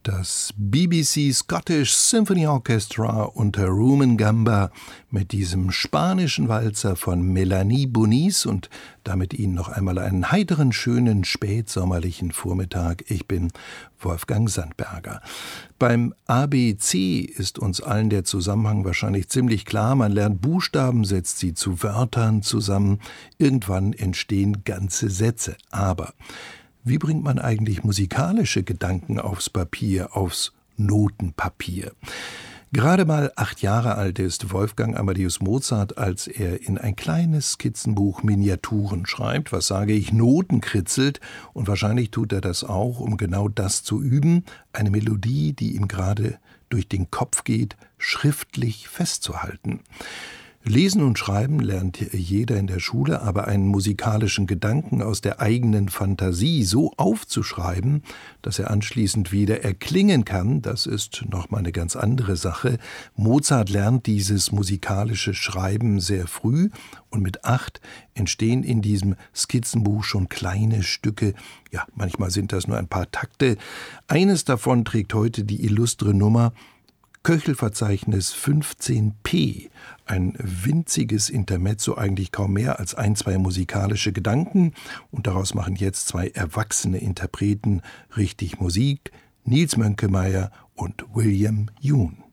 Das BBC Scottish Symphony Orchestra unter Rumen Gamba mit diesem spanischen Walzer von Melanie Bonis und damit Ihnen noch einmal einen heiteren, schönen, spätsommerlichen Vormittag. Ich bin Wolfgang Sandberger. Beim ABC ist uns allen der Zusammenhang wahrscheinlich ziemlich klar. Man lernt Buchstaben, setzt sie zu Wörtern zusammen. Irgendwann entstehen ganze Sätze. Aber wie bringt man eigentlich musikalische Gedanken aufs Papier, aufs Notenpapier? Gerade mal 8 Jahre alt ist Wolfgang Amadeus Mozart, als er in ein kleines Skizzenbuch Miniaturen schreibt. Was sage ich? Noten kritzelt. Und wahrscheinlich tut er das auch, um genau das zu üben. Eine Melodie, die ihm gerade durch den Kopf geht, schriftlich festzuhalten. Lesen und Schreiben lernt jeder in der Schule, aber einen musikalischen Gedanken aus der eigenen Fantasie so aufzuschreiben, dass er anschließend wieder erklingen kann, das ist nochmal eine ganz andere Sache. Mozart lernt dieses musikalische Schreiben sehr früh und mit 8 entstehen in diesem Skizzenbuch schon kleine Stücke. Ja, manchmal sind das nur ein paar Takte. Eines davon trägt heute die illustre Nummer Köchelverzeichnis 15p, ein winziges Intermezzo, eigentlich kaum mehr als 1-2 musikalische Gedanken, und daraus machen jetzt 2 erwachsene Interpreten richtig Musik, Nils Mönkemeyer und William Yoon.